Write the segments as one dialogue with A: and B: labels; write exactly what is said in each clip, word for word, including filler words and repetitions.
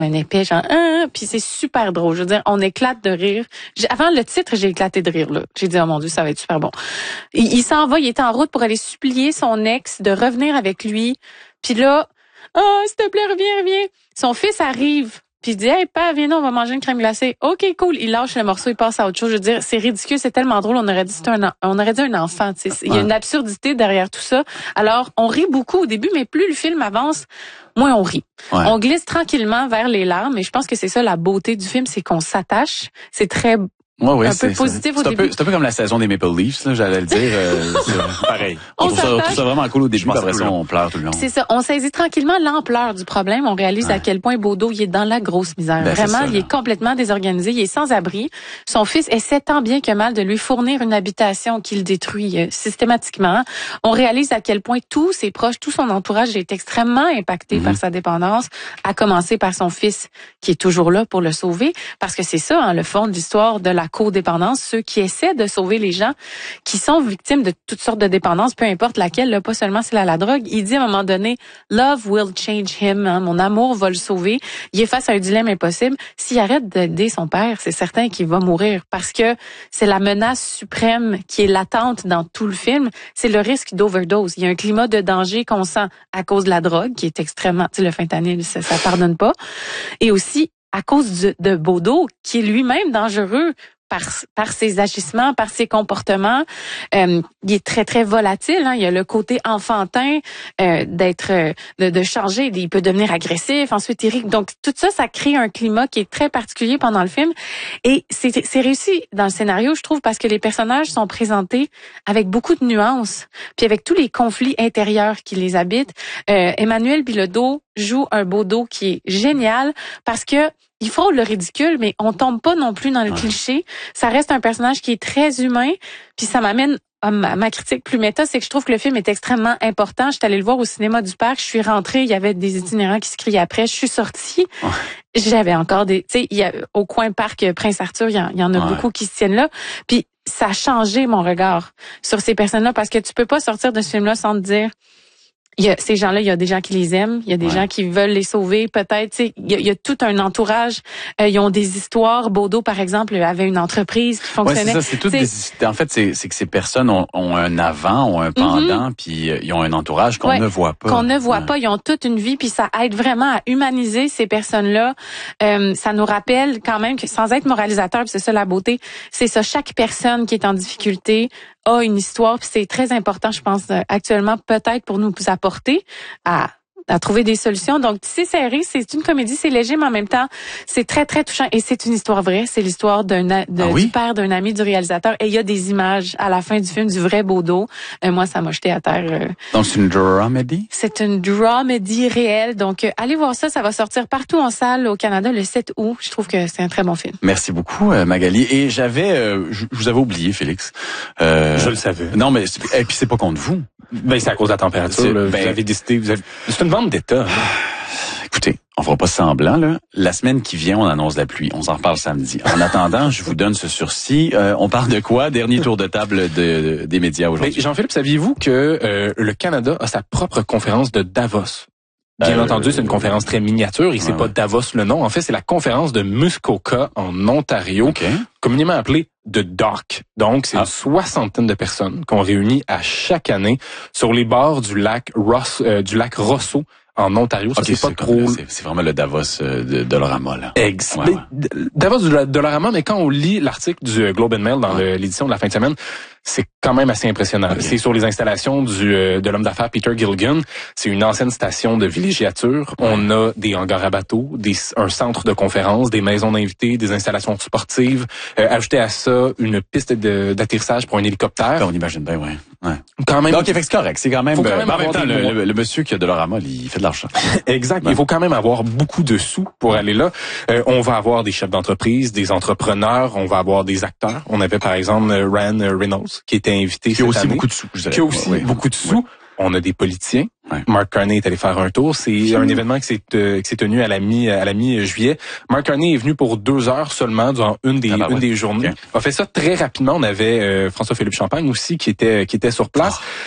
A: un épais, genre, ah, puis c'est super drôle. Je veux dire, on éclate de rire. J'ai, avant le titre, j'ai éclaté de rire, là. J'ai dit, oh mon Dieu, ça va être super bon. Il, il s'en va, il est en route pour aller supplier son ex de revenir avec lui. Puis là, oh, s'il te plaît, reviens, reviens. Son fils arrive. Puis il dit, hey, père, viens, non, on va manger une crème glacée. OK, cool. Il lâche le morceau, il passe à autre chose. Je veux dire, c'est ridicule, c'est tellement drôle. On aurait dit, c'est un, on aurait dit un enfant, tu sais. Il y a une absurdité derrière tout ça. Alors, on rit beaucoup au début, mais plus le film avance, moins on rit. Ouais. On glisse tranquillement vers les larmes, et je pense que c'est ça la beauté du film, c'est qu'on s'attache. C'est très
B: Ouais, ouais,
A: un
B: c'est,
A: peu positif
B: c'est,
A: au
B: c'est
A: début.
B: Un peu, c'est un peu comme la saison des Maple Leafs, là, j'allais le dire. Euh, c'est pareil. On, on trouve, ça, on trouve ça vraiment cool au début, puis après ça, on pleure tout le long.
A: C'est ça. On saisit tranquillement l'ampleur du problème. On réalise ouais. à quel point Bodo, il est dans la grosse misère. Ben, vraiment, ça, il est complètement désorganisé. Il est sans abri. Son fils essaie tant bien que mal de lui fournir une habitation qu'il détruit euh, systématiquement. On réalise à quel point tous ses proches, tout son entourage est extrêmement impacté mm-hmm. par sa dépendance, à commencer par son fils qui est toujours là pour le sauver. Parce que c'est ça, hein, le fond de l'histoire de la codépendance, ceux qui essaient de sauver les gens qui sont victimes de toutes sortes de dépendances, peu importe laquelle, là, pas seulement c'est la, la drogue. Il dit à un moment donné, « Love will change him hein, », mon amour va le sauver. Il est face à un dilemme impossible. S'il arrête d'aider son père, c'est certain qu'il va mourir parce que c'est la menace suprême qui est latente dans tout le film. C'est le risque d'overdose. Il y a un climat de danger qu'on sent à cause de la drogue, qui est extrêmement... Tu sais, le fentanyl, ça, ça pardonne pas. Et aussi à cause de, de Bodo, qui est lui-même dangereux par par ses agissements, par ses comportements. Euh, il est très très volatile, hein. Il y a le côté enfantin euh, d'être euh, de, de changer, il peut devenir agressif, ensuite il rit. Donc tout ça ça crée un climat qui est très particulier pendant le film et c'est c'est réussi dans le scénario, je trouve, parce que les personnages sont présentés avec beaucoup de nuances, puis avec tous les conflits intérieurs qui les habitent. Euh, Emmanuel Bilodeau joue un Bodo qui est génial parce que il frôle le ridicule, mais on tombe pas non plus dans le ouais. cliché. Ça reste un personnage qui est très humain, puis ça m'amène à ma, ma critique plus méta, c'est que je trouve que le film est extrêmement important. Je suis allée le voir au cinéma du Parc, je suis rentrée, il y avait des itinérants qui se criaient après, je suis sortie. Ouais. J'avais encore des... Tu sais, il y a au coin Parc Prince-Arthur, il y, en, il y en a ouais. beaucoup qui se tiennent là. Puis ça a changé mon regard sur ces personnes-là, parce que tu peux pas sortir de ce film-là sans te dire... Il y a ces gens-là, il y a des gens qui les aiment, il y a des ouais. gens qui veulent les sauver, peut-être, tu sais, il y a, il y a tout un entourage, euh, ils ont des histoires. Bodo, par exemple, avait une entreprise qui fonctionnait.
B: Ouais, c'est ça, c'est toutes des, en fait, c'est, c'est que ces personnes ont, ont un avant, ont un pendant, mm-hmm. puis euh, ils ont un entourage qu'on ouais, ne voit pas.
A: Qu'on ne voit
B: ouais.
A: pas, ils ont toute une vie, puis ça aide vraiment à humaniser ces personnes-là. Euh, ça nous rappelle quand même que, sans être moralisateur, puis c'est ça la beauté, c'est ça, chaque personne qui est en difficulté a une histoire, puis c'est très important, je pense, actuellement, peut-être pour nous apporter à à trouver des solutions. Donc, c'est serré, c'est une comédie, c'est léger, mais en même temps, c'est très, très touchant. Et c'est une histoire vraie. C'est l'histoire d'un de, ah oui? du père d'un ami du réalisateur. Et il y a des images à la fin du film du vrai Bodo. Euh, moi, ça m'a jeté à terre. Euh...
B: Donc, c'est une dramedy?
A: C'est une dramedy réelle. Donc, euh, allez voir ça. Ça va sortir partout en salle au Canada le sept août. Je trouve que c'est un très bon film.
B: Merci beaucoup, euh, Magali. Et j'avais... Euh, je vous avais oublié, Félix.
C: Euh, je le savais.
B: Non, mais... Et puis, c'est pas contre vous.
C: Ben, c'est à cause de la température. Là. Ben, vous avez décidé... Vous avez... C'est une vente d'État.
B: Écoutez, on fera pas semblant, là. La semaine qui vient, on annonce la pluie. On s'en reparle samedi. En attendant, je vous donne ce sursis. Euh, on parle de quoi? Dernier tour de table de, de, des médias aujourd'hui.
C: Mais Jean-Philippe, saviez-vous que euh, le Canada a sa propre conférence de Davos? Bien euh, entendu, c'est une conférence très miniature et c'est ouais, pas ouais. Davos le nom. En fait, c'est la conférence de Muskoka en Ontario, okay. communément appelée de D O C. Donc, c'est ah. une soixantaine de personnes qu'on réunit à chaque année sur les bords du lac Ross, euh, du lac Rosso en Ontario. Ça,
B: okay,
C: c'est pas
B: c'est
C: trop...
B: C'est, c'est vraiment le Davos euh, de Dollarama, là.
C: Ex- ouais, ouais. Davos de Dollarama, mais quand on lit l'article du Globe and Mail dans ouais. le, l'édition de la fin de semaine, c'est quand même assez impressionnant. Okay. C'est sur les installations du euh, de l'homme d'affaires Peter Gilligan. C'est une ancienne station de villégiature. Ouais. On a des hangars à bateaux, des, un centre de conférences, des maisons d'invités, des installations sportives. Euh, ajouté à ça, une piste de, d'atterrissage pour un hélicoptère.
B: Ben, on imagine bien, ouais. ouais.
C: Quand même.
B: Donc, fait que c'est correct. C'est quand même...
C: Faut quand même
B: ben, en même temps, le, le, le monsieur qui a de Dollarama, il fait de l'argent.
C: Exact. Ouais. Il faut quand même avoir beaucoup de sous pour aller là. Euh, on va avoir des chefs d'entreprise, des entrepreneurs, on va avoir des acteurs. On avait, par exemple, Ryan Reynolds, qui était invité
B: qui a aussi
C: année,
B: beaucoup de sous.
C: Qui a aussi
B: ouais.
C: beaucoup de sous. Ouais. On a des politiciens.
B: Ouais.
C: Mark Carney est allé faire un tour. C'est mmh. un événement qui s'est, euh, qui s'est tenu à la mi à la mi-juillet. Mark Carney est venu pour deux heures seulement durant une des ah bah une ouais. des journées. Okay. On a fait ça très rapidement. On avait euh, François-Philippe Champagne aussi qui était qui était sur place. Oh.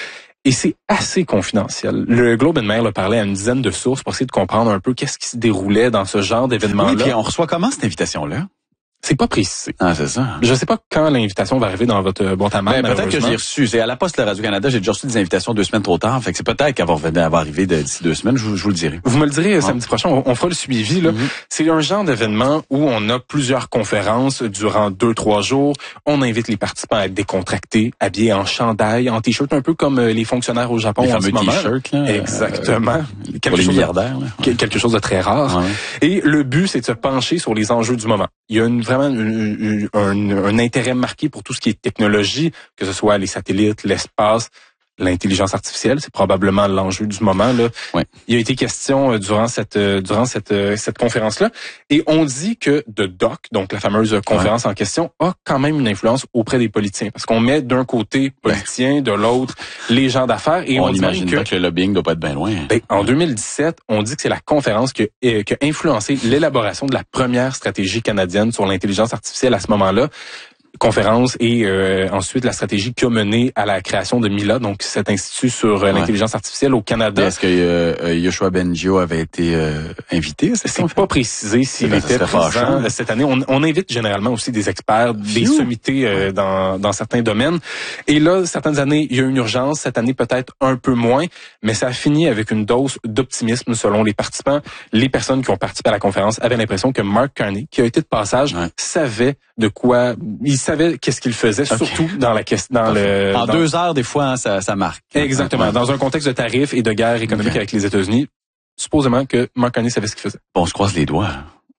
C: Et c'est assez confidentiel. Le Globe and Mail a parlé à une dizaine de sources pour essayer de comprendre un peu qu'est-ce qui se déroulait dans ce genre d'événement-là.
B: Oui, puis on reçoit comment cette invitation-là?
C: C'est pas précisé.
B: Ah, c'est ça.
C: Je sais pas quand l'invitation va arriver dans votre boîte à mail.
B: Ben, peut-être que j'ai reçu. C'est à la Poste, le Radio-Canada, j'ai déjà reçu des invitations deux semaines trop tard. Fait que c'est peut-être qu'elle va revenir, elle va arriver d'ici deux semaines. Je vous, je vous le dirai.
C: Vous me le direz samedi prochain. On, on fera le suivi, là. Mm-hmm. C'est un genre d'événement où on a plusieurs conférences durant deux, trois jours. On invite les participants à être décontractés, habillés en chandail, en t-shirt, un peu comme les fonctionnaires au Japon
B: les
C: en ce moment.
B: Les fameux t-shirts, là.
C: Exactement.
B: Euh, quelque, chose de,
C: ouais. quelque chose de très rare. Ouais. Et le but, c'est de se pencher sur les enjeux du moment. Il y a une, vraiment une, une Un, un intérêt marqué pour tout ce qui est technologie, que ce soit les satellites, l'espace, l'intelligence artificielle, c'est probablement l'enjeu du moment là.
B: Ouais.
C: Il y a été question euh, durant cette euh, durant cette euh, cette conférence là, et on dit que The Doc, donc la fameuse conférence ouais. en question, a quand même une influence auprès des politiciens, parce qu'on met d'un côté politiciens, ouais. de l'autre les gens d'affaires, et on,
B: on imagine
C: que,
B: pas que le lobbying doit pas être bien loin.
C: Ben, en deux mille dix-sept, on dit que c'est la conférence qui a, qui a influencé l'élaboration de la première stratégie canadienne sur l'intelligence artificielle à ce moment-là. Conférence et euh, ensuite la stratégie qui a mené à la création de Mila, donc cet institut sur euh, ouais. l'intelligence artificielle au Canada.
B: Est-ce que euh, Yoshua Bengio avait été euh, invité à cette
C: C'est pas précisé s'il ben, était présent fâchant. Cette année. On, on invite généralement aussi des experts, des Phew. sommités euh, dans, dans certains domaines. Et là, certaines années, il y a une urgence. Cette année, peut-être un peu moins, mais ça a fini avec une dose d'optimisme selon les participants. Les personnes qui ont participé à la conférence avaient l'impression que Mark Carney, qui a été de passage, ouais. savait de quoi... Il savait qu'est-ce qu'il faisait, okay. surtout dans la question, dans le.
B: En
C: dans...
B: deux heures, des fois, hein, ça, ça marque.
C: Exactement. Ouais. Dans un contexte de tarifs et de guerre économique okay. avec les États-Unis, supposément que Mark Carney savait ce qu'il faisait.
B: Bon, on se croise les doigts.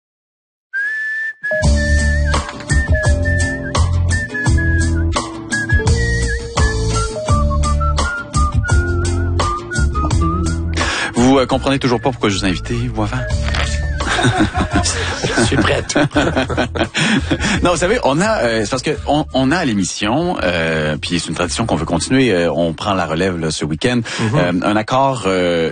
B: Vous euh, comprenez toujours pas pourquoi je vous ai invité, vous, avant?
D: Je suis prête.
B: Non, vous savez, on a, euh, c'est parce que on, on a à l'émission, euh, puis c'est une tradition qu'on veut continuer. Euh, on prend la relève là, ce week-end, mm-hmm. euh, un accord. Euh,